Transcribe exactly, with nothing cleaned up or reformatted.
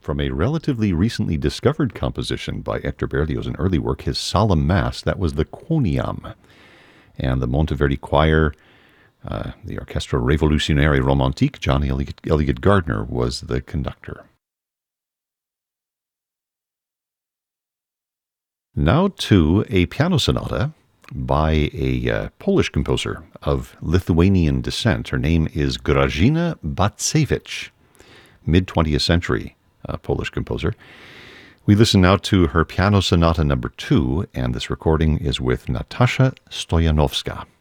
from a relatively recently discovered composition by Hector Berlioz, an early work, his Solemn Mass. That was the Quoniam. And the Monteverdi Choir, uh, the Orchestra Révolutionnaire Romantique, John Eliot, Eliot Gardner was the conductor. Now to a piano sonata by a uh, Polish composer of Lithuanian descent. Her name is Grażyna Bacewicz, mid-twentieth century uh, Polish composer. We listen now to her piano sonata number two, and this recording is with Natasha Stoyanowska.